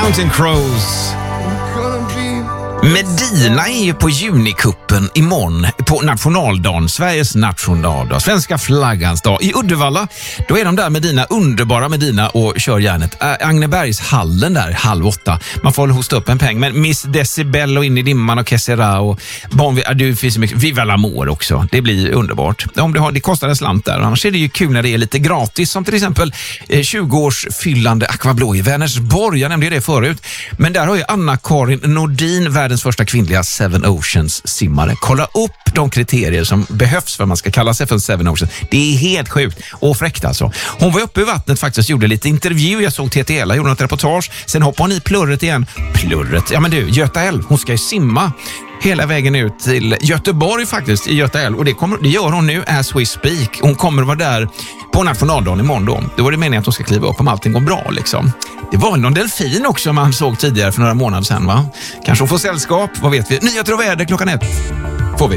Counting Crows. Medina är ju på Junikuppen imorgon på nationaldagen, Sveriges nationaldag, svenska flaggans dag. I Uddevalla, då är de där Medina, underbara Medina, och kör järnet. Agnebergshallen där, 7:30. Man får hosta upp en peng, men Miss Decibel och In i dimman och Kessera och det finns mycket. Viva l'Amour också, det blir underbart. Det kostar en slant där, annars är det ju kul när det är lite gratis, som till exempel 20-årsfyllande Aquablå i Vänersborg. Jag nämnde det förut, men där har ju Anna-Karin Nordin, världens första kvinnliga Seven Oceans-simmare. Kolla upp de kriterier som behövs för att man ska kalla sig för Seven Oceans. Det är helt sjukt och fräckt alltså. Hon var uppe i vattnet faktiskt, gjorde lite intervju. Jag såg TTL, gjorde något reportage. Sen hoppade hon i plurret igen. Plurret? Ja men du, Göta älv. Hon ska ju simma hela vägen ut till Göteborg faktiskt, i Göta älv. Och det gör hon nu as we speak. Hon kommer vara där på nationaldagen imorgon då. Då var det meningen att hon ska kliva upp om allting går bra liksom. Det var någon delfin också man såg tidigare för några månader sedan, va? Kanske hon får sällskap, vad vet vi? Nyheter och väder 1:00.